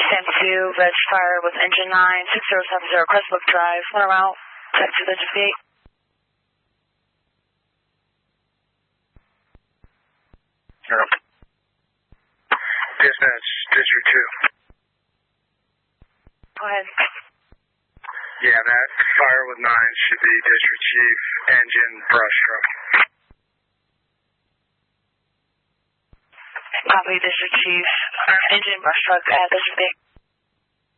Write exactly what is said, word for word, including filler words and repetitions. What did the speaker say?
ten two, veg fire with engine nine, six zero seven zero Crestbrook Drive, one route, ten two, District eight. Sure. Dispatch, District two. Go ahead. Yeah, that fire with nine should be District Chief, engine, brush truck. Copy, District Chief. Engine, brush truck at District eight.